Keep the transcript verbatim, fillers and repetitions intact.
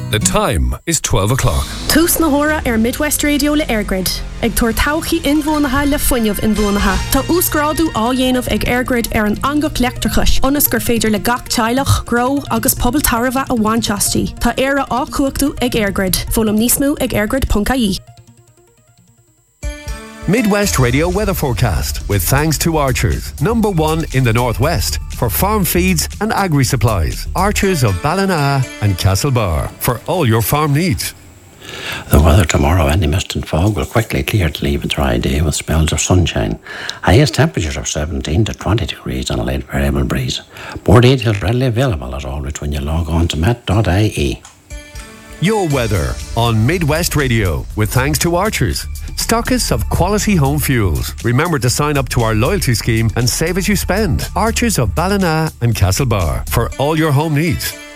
The time is twelve o'clock. Tús na hora ar Midwest Radio le Airgrid. Ag tuair tauchaí inbhuanaithe le fuinneamh inbhuanaithe. Tá úsgráadú á dhéanamh ag Airgrid ar an angach leachtrachais. Ionas gur féidir le gach teilech, gro agus pobl tarbha a bhainteastí. Tá éire á cuachtú ag Airgrid. Fólam níos mó ag airgrid dot I E. Midwest Radio weather forecast with thanks to Archers, number one in the northwest for farm feeds and agri supplies. Archers of Ballina and Castlebar for all your farm needs. The weather tomorrow, any mist and fog will quickly clear to leave a dry day with spells of sunshine. Highest temperatures of seventeen to twenty degrees and a light variable breeze. More details readily available as always when you log on to met dot I E. Your weather on Midwest Radio with thanks to Archers, stockists of quality home fuels. Remember to sign up to our loyalty scheme and save as you spend. Archers of Ballina and Castlebar for all your home needs.